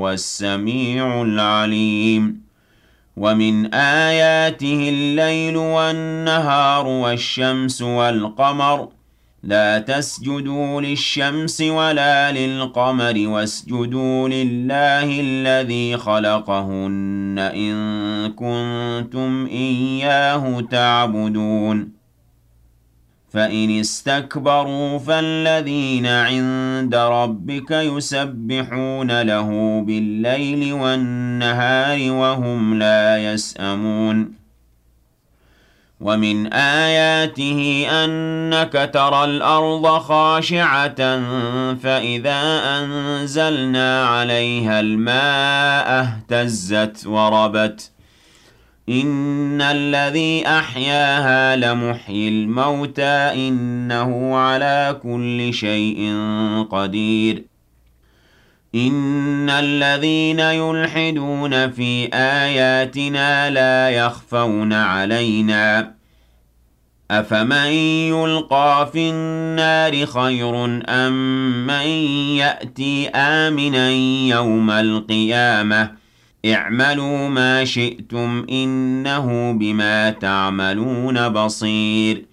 وهو السميع العليم ومن آياته الليل والنهار والشمس والقمر لا تسجدوا للشمس ولا للقمر واسجدوا لله الذي خلقهن إن كنتم إياه تعبدون فإن استكبروا فالذين عند ربك يسبحون له بالليل والنهار وهم لا يسأمون ومن آياته أنك ترى الأرض خاشعة فإذا أنزلنا عليها الماء اهتزت وربت إن الذي أحياها لمحيي الموتى إنه على كل شيء قدير إن الذين يلحدون في آياتنا لا يخفون علينا أفمن يلقى في النار خير أم من يأتي آمنا يوم القيامة اعملوا ما شئتم إنه بما تعملون بصير